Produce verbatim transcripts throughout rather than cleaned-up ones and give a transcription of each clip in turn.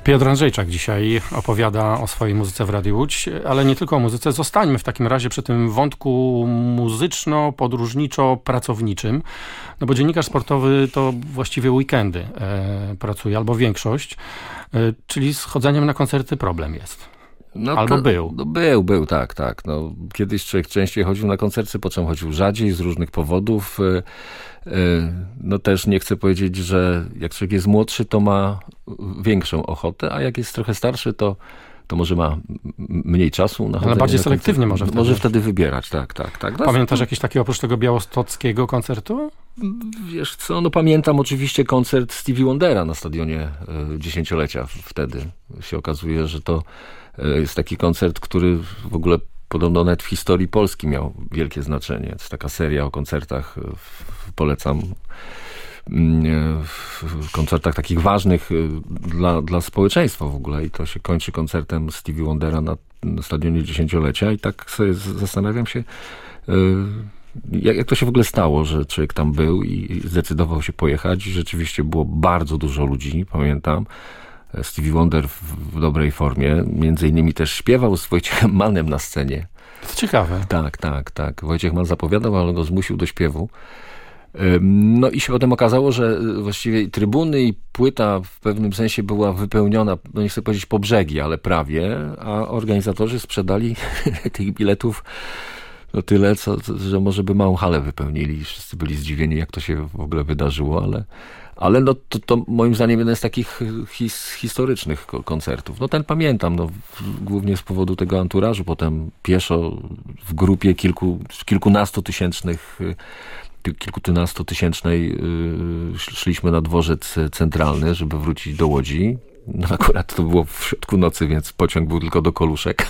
Piotr Andrzejczak dzisiaj opowiada o swojej muzyce w Radiu Łódź, ale nie tylko o muzyce. Zostańmy w takim razie przy tym wątku muzyczno-podróżniczo-pracowniczym, no bo dziennikarz sportowy to właściwie weekendy e, pracuje, albo większość, e, czyli z chodzeniem na koncerty problem jest. No Albo to, był. No był, był, tak, tak. No, kiedyś człowiek częściej chodził na koncerty, po czym chodził rzadziej z różnych powodów. No też nie chcę powiedzieć, że jak człowiek jest młodszy, to ma większą ochotę, a jak jest trochę starszy, to, to może ma mniej czasu na chodzenie. Ale bardziej na selektywnie może wtedy. Może wtedy wybierać, tak, tak, tak. No, Pamiętasz jakiś taki oprócz tego białostockiego koncertu? Wiesz co, no pamiętam oczywiście koncert Stevie Wondera na stadionie dziesięciolecia. Wtedy się okazuje, że to jest taki koncert, który w ogóle podobno nawet w historii Polski miał wielkie znaczenie. To jest taka seria o koncertach, polecam, w koncertach takich ważnych dla, dla społeczeństwa w ogóle. I to się kończy koncertem Stevie Wondera na, na stadionie dziesięciolecia. I tak sobie zastanawiam się, jak, jak to się w ogóle stało, że człowiek tam był i zdecydował się pojechać. I rzeczywiście było bardzo dużo ludzi, pamiętam. Stevie Wonder w, w dobrej formie. Między innymi też śpiewał z Wojciechem Mannem na scenie. To ciekawe. Tak, tak, tak. Wojciech Mann zapowiadał, ale go zmusił do śpiewu. No i się potem okazało, że właściwie trybuny i płyta w pewnym sensie była wypełniona, no nie chcę powiedzieć po brzegi, ale prawie, a organizatorzy sprzedali tych biletów no tyle, co, że może by małą halę wypełnili. Wszyscy byli zdziwieni, jak to się w ogóle wydarzyło, ale Ale no to, to moim zdaniem jeden z takich his, historycznych koncertów. No ten pamiętam, no, głównie z powodu tego anturażu. Potem pieszo w grupie kilku, kilkunastotysięcznych, kilkunastotysięcznej yy, szliśmy na dworzec centralny, żeby wrócić do Łodzi. No akurat to było w środku nocy, więc pociąg był tylko do Koluszek.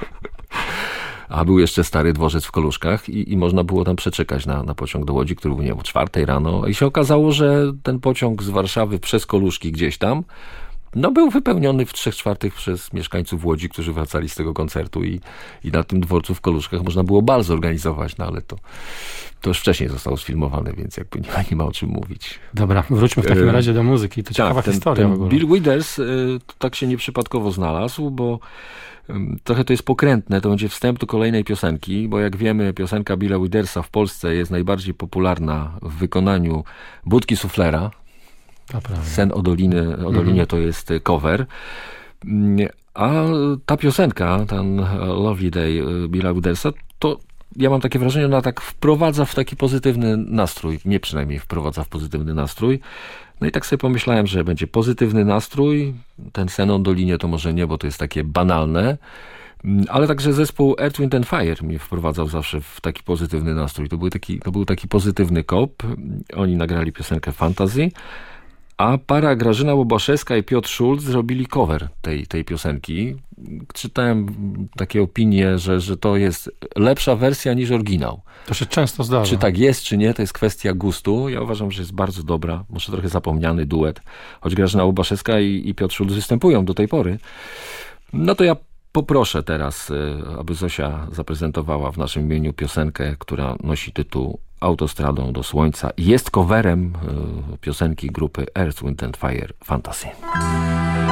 A był jeszcze stary dworzec w Koluszkach i, i można było tam przeczekać na, na pociąg do Łodzi, który był, nie wiem, o czwartej rano. I się okazało, że ten pociąg z Warszawy przez Koluszki gdzieś tam, no był wypełniony w trzech czwartych przez mieszkańców Łodzi, którzy wracali z tego koncertu i, i na tym dworcu w Koluszkach można było bal zorganizować, no ale to, to już wcześniej zostało sfilmowane, więc jakby nie ma, nie ma o czym mówić. Dobra, wróćmy w takim razie do muzyki. To ciekawa tak, ten, historia ten w ogóle. Bill Withers y, tak się nieprzypadkowo znalazł, bo trochę to jest pokrętne, to będzie wstęp do kolejnej piosenki, bo jak wiemy, piosenka Billa Withersa w Polsce jest najbardziej popularna w wykonaniu Budki Suflera. Sen o Dolinie, o Dolinie mm. to jest cover. A ta piosenka, ten Lovely Day Billa Withersa, to ja mam takie wrażenie, ona tak wprowadza w taki pozytywny nastrój. Mnie przynajmniej wprowadza w pozytywny nastrój. No i tak sobie pomyślałem, że będzie pozytywny nastrój. Ten Sen o Dolinie to może nie, bo to jest takie banalne. Ale także zespół Earth, Wind and Fire mnie wprowadzał zawsze w taki pozytywny nastrój. To był taki, to był taki pozytywny kop. Oni nagrali piosenkę Fantasy. A para Grażyna Łobaszewska i Piotr Schulz zrobili cover tej, tej piosenki. Czytałem takie opinie, że, że to jest lepsza wersja niż oryginał. To się często zdarza. Czy tak jest, czy nie, to jest kwestia gustu. Ja uważam, że jest bardzo dobra, może trochę zapomniany duet, choć Grażyna Łobaszewska i, i Piotr Schulz występują do tej pory. No to ja poproszę teraz, aby Zosia zaprezentowała w naszym imieniu piosenkę, która nosi tytuł Autostradą do Słońca. Jest coverem piosenki grupy Earth, Wind and Fire Fantasy.